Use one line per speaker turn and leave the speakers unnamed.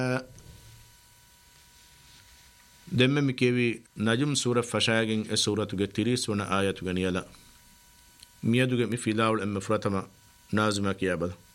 دم مكيوي نجم سورة فشاغين السورة تجتريس ونا آية تغنيلا ميادو مفيلاول أم فراتما نازمك يابد